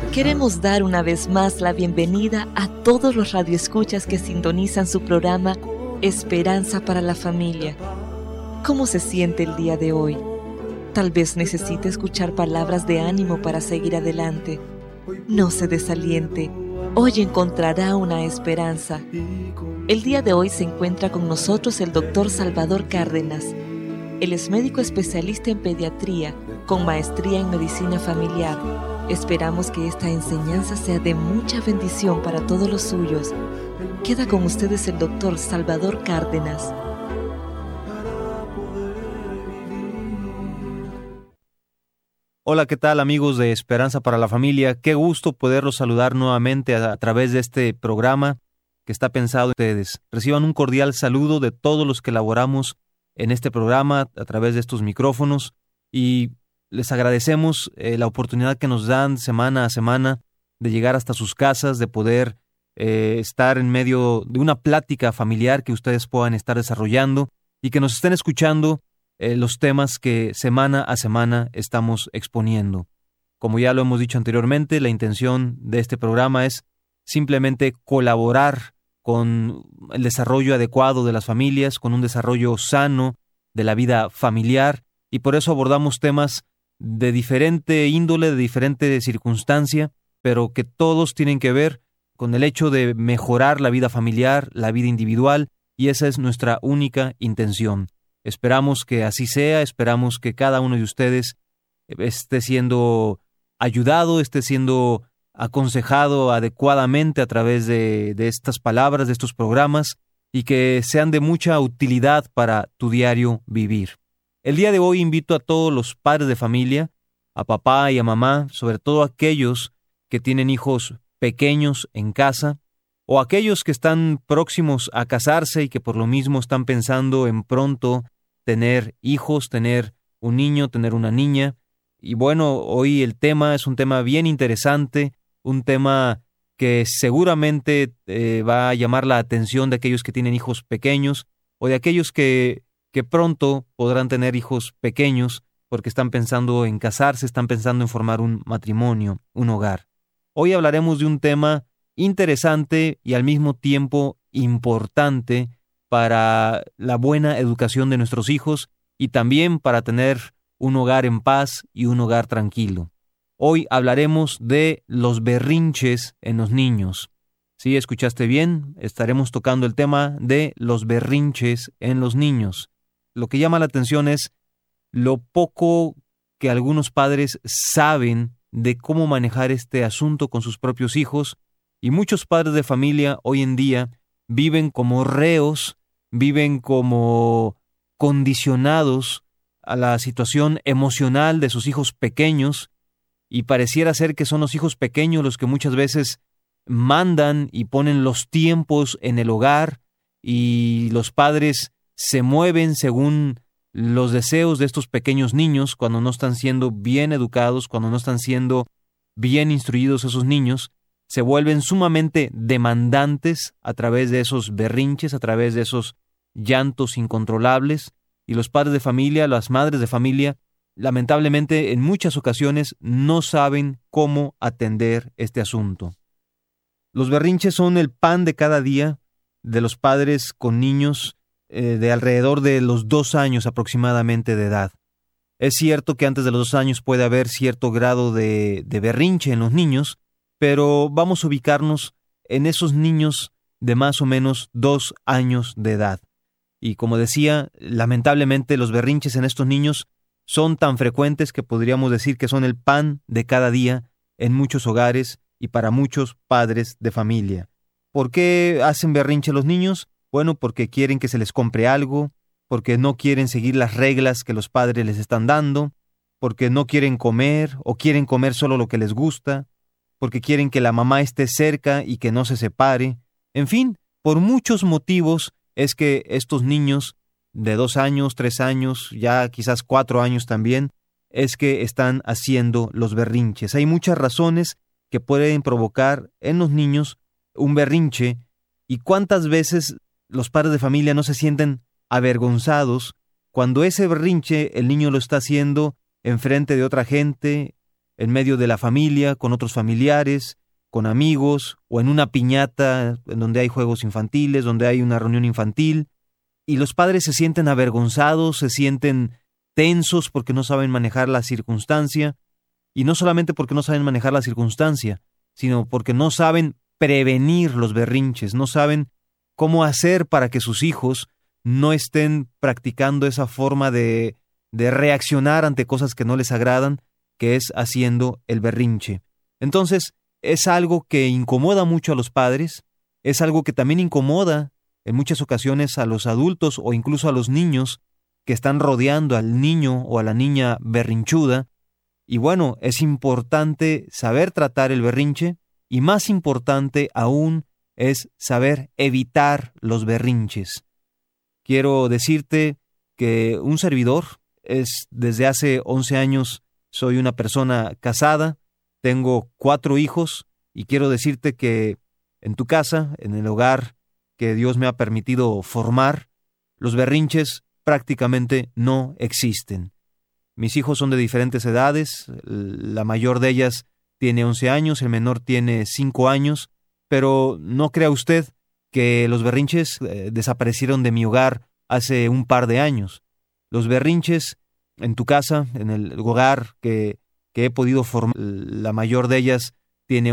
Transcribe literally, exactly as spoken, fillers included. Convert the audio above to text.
Queremos dar una vez más la bienvenida a todos los radioescuchas que sintonizan su programa Esperanza para la Familia. ¿Cómo se siente el día de hoy? Tal vez necesite escuchar palabras de ánimo para seguir adelante. No se desaliente. Hoy encontrará una esperanza. El día de hoy se encuentra con nosotros el doctor Salvador Cárdenas. Él es médico especialista en pediatría, con maestría en medicina familiar. Esperamos que esta enseñanza sea de mucha bendición para todos los suyos. Queda con ustedes el doctor Salvador Cárdenas. Hola, ¿qué tal amigos de Esperanza para la Familia? Qué gusto poderlos saludar nuevamente a, a través de este programa que está pensado en ustedes. Reciban un cordial saludo de todos los que laboramos en este programa a través de estos micrófonos y les agradecemos eh, la oportunidad que nos dan semana a semana de llegar hasta sus casas, de poder eh, estar en medio de una plática familiar que ustedes puedan estar desarrollando y que nos estén escuchando eh, los temas que semana a semana estamos exponiendo. Como ya lo hemos dicho anteriormente, la intención de este programa es simplemente colaborar con el desarrollo adecuado de las familias, con un desarrollo sano de la vida familiar, y por eso abordamos temas de diferente índole, de diferente circunstancia, pero que todos tienen que ver con el hecho de mejorar la vida familiar, la vida individual, y esa es nuestra única intención. Esperamos que así sea, esperamos que cada uno de ustedes esté siendo ayudado, esté siendo aconsejado adecuadamente a través de, de estas palabras, de estos programas, y que sean de mucha utilidad para tu diario vivir. El día de hoy invito a todos los padres de familia, a papá y a mamá, sobre todo aquellos que tienen hijos pequeños en casa, o aquellos que están próximos a casarse y que por lo mismo están pensando en pronto tener hijos, tener un niño, tener una niña. Y bueno, hoy el tema es un tema bien interesante, un tema que seguramente eh, va a llamar la atención de aquellos que tienen hijos pequeños o de aquellos que que pronto podrán tener hijos pequeños porque están pensando en casarse, están pensando en formar un matrimonio, un hogar. Hoy hablaremos de un tema interesante y al mismo tiempo importante para la buena educación de nuestros hijos y también para tener un hogar en paz y un hogar tranquilo. Hoy hablaremos de los berrinches en los niños. Sí, escuchaste bien, estaremos tocando el tema de los berrinches en los niños. Lo que llama la atención es lo poco que algunos padres saben de cómo manejar este asunto con sus propios hijos, y muchos padres de familia hoy en día viven como reos, viven como condicionados a la situación emocional de sus hijos pequeños, y pareciera ser que son los hijos pequeños los que muchas veces mandan y ponen los tiempos en el hogar, y los padres se mueven según los deseos de estos pequeños niños cuando no están siendo bien educados, cuando no están siendo bien instruidos esos niños, se vuelven sumamente demandantes a través de esos berrinches, a través de esos llantos incontrolables, y los padres de familia, las madres de familia, lamentablemente en muchas ocasiones no saben cómo atender este asunto. Los berrinches son el pan de cada día de los padres con niños eh, de alrededor de los dos años aproximadamente de edad. Es cierto que antes de los dos años puede haber cierto grado de, de berrinche en los niños, pero vamos a ubicarnos en esos niños de más o menos dos años de edad. Y como decía, lamentablemente los berrinches en estos niños son tan frecuentes que podríamos decir que son el pan de cada día en muchos hogares y para muchos padres de familia. ¿Por qué hacen berrinche los niños? Bueno, porque quieren que se les compre algo, porque no quieren seguir las reglas que los padres les están dando, porque no quieren comer o quieren comer solo lo que les gusta, porque quieren que la mamá esté cerca y que no se separe. En fin, por muchos motivos es que estos niños de dos años, tres años, ya quizás cuatro años también, es que están haciendo los berrinches. Hay muchas razones que pueden provocar en los niños un berrinche, y cuántas veces los padres de familia no se sienten avergonzados cuando ese berrinche el niño lo está haciendo enfrente de otra gente, en medio de la familia, con otros familiares, con amigos, o en una piñata en donde hay juegos infantiles, donde hay una reunión infantil, y los padres se sienten avergonzados, se sienten tensos porque no saben manejar la circunstancia, y no solamente porque no saben manejar la circunstancia, sino porque no saben prevenir los berrinches, no saben cómo hacer para que sus hijos no estén practicando esa forma de, de reaccionar ante cosas que no les agradan, que es haciendo el berrinche. Entonces, es algo que incomoda mucho a los padres, es algo que también incomoda en muchas ocasiones a los adultos o incluso a los niños que están rodeando al niño o a la niña berrinchuda. Y bueno, es importante saber tratar el berrinche, y más importante aún es saber evitar los berrinches. Quiero decirte que un servidor es desde hace once años, soy una persona casada, tengo cuatro hijos, y quiero decirte que en tu casa, en el hogar que Dios me ha permitido formar, los berrinches prácticamente no existen. Mis hijos son de diferentes edades, la mayor de ellas tiene once años, el menor tiene cinco años, pero no crea usted que los berrinches eh, desaparecieron de mi hogar hace un par de años. Los berrinches en tu casa, en el hogar que, que he podido formar, la mayor de ellas